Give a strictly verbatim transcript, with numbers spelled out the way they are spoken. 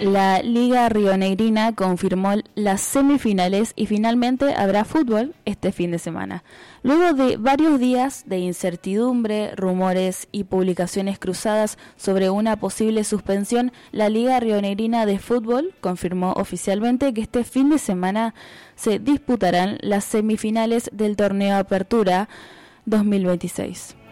La Liga Rionegrina confirmó las semifinales y finalmente habrá fútbol este fin de semana. Luego de varios días de incertidumbre, rumores y publicaciones cruzadas sobre una posible suspensión, la Liga Rionegrina de Fútbol confirmó oficialmente que este fin de semana se disputarán las semifinales del torneo Apertura dos mil veintiséis.